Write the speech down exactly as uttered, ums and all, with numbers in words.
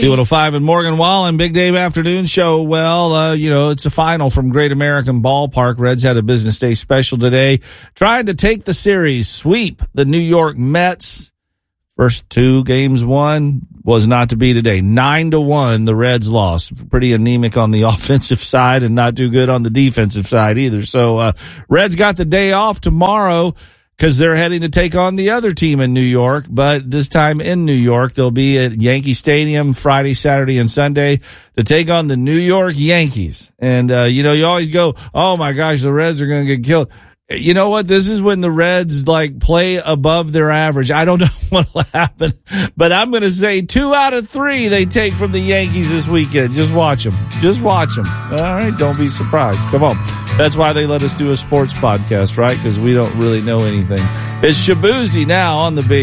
B one oh five and Morgan Wallen, Big Dave Afternoon Show. Well, uh, you know, it's a final from Great American Ballpark. Reds had a business day special today, trying to take the series, sweep the New York Mets. First two games won, was not to be today. Nine to one, the Reds lost. Pretty anemic on the offensive side and not too good on the defensive side either. So, uh, Reds got the day off tomorrow because they're heading to take on the other team in New York, but this time in New York. They'll be at Yankee Stadium Friday, Saturday, and Sunday to take on the New York Yankees. And, uh, you know, you always go, oh my gosh, the Reds are going to get killed. You know what? This is when the Reds like play above their average. I don't know what will happen, but I'm going to say two out of three they take from the Yankees this weekend. Just watch them. Just watch them. All right. Don't be surprised. Come on. That's why they let us do a sports podcast, right? Because we don't really know anything. It's Shabuzi now on the beat.